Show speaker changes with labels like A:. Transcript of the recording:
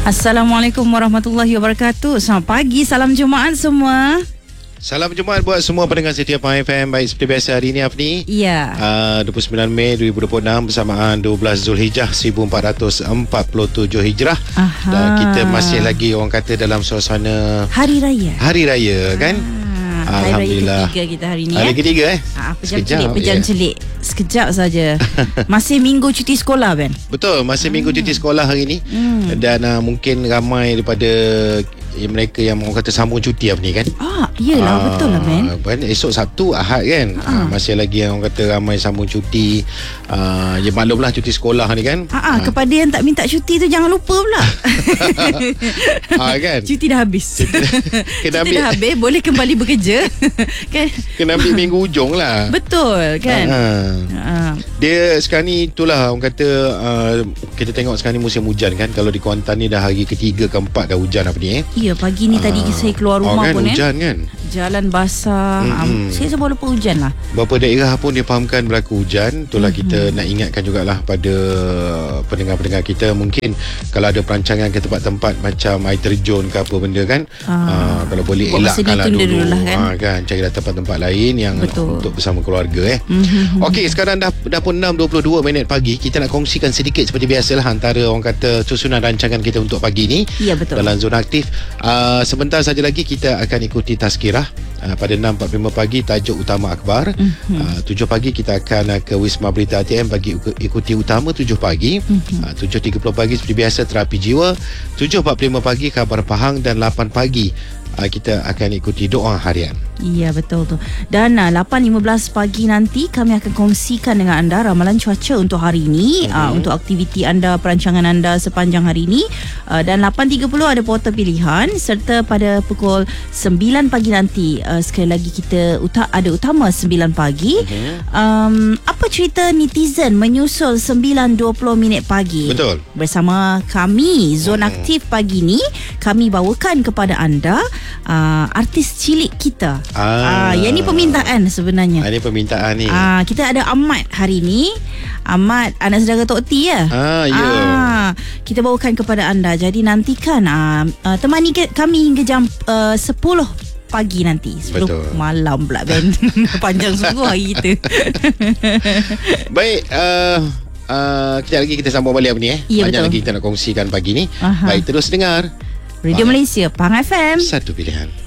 A: Assalamualaikum warahmatullahi wabarakatuh. Selamat pagi, salam Jumaat semua.
B: Salam Jumaat buat semua pendengar setia Pahang FM. Baik, seperti biasa hari ini Afni,
A: Ya.
B: 29 Mei 2026 bersamaan 12 Zulhijjah 1447 Hijrah.
A: Aha.
B: Dan kita masih lagi orang kata dalam suasana
A: Hari Raya.
B: Hari Raya kan.
A: Hari
B: Alhamdulillah.
A: Raya ketiga kita hari ni.
B: Hari ketiga
A: Pejam celik. Sekejap saja. Masih minggu cuti sekolah, Ben.
B: Betul, masih minggu cuti sekolah hari ni. Dan mungkin ramai daripada mereka yang orang kata sambung cuti ni kan.
A: Yelah, betul lah, Ben.
B: Esok Sabtu, Ahad kan. Masih lagi yang orang kata ramai sambung cuti. Ya maklumlah cuti sekolah ni kan.
A: Kepada yang tak minta cuti tu jangan lupa pula.
B: Kan.
A: Cuti dah habis.
B: Kena
A: Cuti dah habis, boleh kembali bekerja. Kan?
B: Kena ambil minggu hujung lah.
A: Betul kan.
B: Dia sekarang ni itulah orang kata kita tengok sekarang ni musim hujan kan. Kalau di Kuantan ni dah hari ketiga keempat dah hujan apa ni
A: Ya, pagi ni tadi saya keluar rumah
B: kan,
A: pun
B: hujan kan.
A: Jalan basah. Saya sebab lupa hujan lah.
B: Beberapa daerah pun dia fahamkan berlaku hujan. Itulah kita nak ingatkan jugalah pada pendengar-pendengar kita. Mungkin kalau ada perancangan ke tempat-tempat macam air terjun ke apa benda kan, kalau boleh elakkanlah dulu kan. Carilah tempat-tempat lain yang untuk bersama keluarga Okey, sekarang dah pun 6.22 minit pagi. Kita nak kongsikan sedikit seperti biasalah antara orang kata susunan rancangan kita untuk pagi ni.
A: Ya, betul.
B: Dalam Zona Aktif. Sebentar saja lagi kita akan ikuti tazkirah. Pada 6.45 pagi tajuk utama akhbar. 7 pagi kita akan ke Wisma Berita ATM bagi ikuti utama 7 pagi. 7.30 pagi seperti biasa terapi jiwa. 7.45 pagi khabar Pahang dan 8 pagi kita akan ikuti doa harian.
A: Ya, betul tu. Dan 8.15 pagi nanti kami akan kongsikan dengan anda ramalan cuaca untuk hari ini, untuk aktiviti anda, perancangan anda sepanjang hari ini. Dan 8.30 ada portal pilihan, serta pada pukul 9 pagi nanti sekali lagi kita ada utama 9 pagi. Apa cerita netizen menyusul 9.20 minit pagi?
B: Betul.
A: Bersama kami Zona Aktif pagi ni, kami bawakan kepada anda artis cilik kita. Yang ni permintaan sebenarnya.
B: Ini permintaan ni.
A: Kita ada Ahmad hari ni. Ahmad anak saudara Tok T ya. Kita bawakan kepada anda. Jadi nantikan temani kami hingga jam 10 pagi nanti. 10 malam pula, Ben. Panjang sungguh hari kita.
B: Baik, kejap lagi kita sambung balik apa ni
A: Ya,
B: banyak
A: betul.
B: lagi kita nak kongsikan pagi ni. Baik, terus dengar
A: Radio Malaysia, Pahang FM.
B: Satu pilihan.